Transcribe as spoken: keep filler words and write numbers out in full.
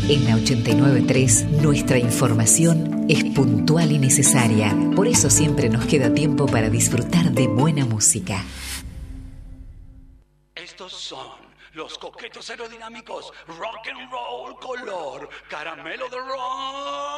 En la ochenta y nueve punto tres, nuestra información es puntual y necesaria. Por eso siempre nos queda tiempo para disfrutar de buena música. Estos son los coquetos aerodinámicos Rock and Roll color caramelo de rock.